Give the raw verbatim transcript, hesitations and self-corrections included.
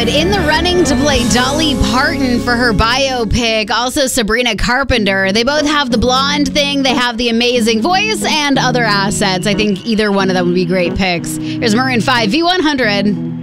Eastwood in the running to play Dolly Parton for her biopic. Also, Sabrina Carpenter. They both have the blonde thing. They have the amazing voice and other assets. I think either one of them would be great picks. Here's Maroon five, V one hundred.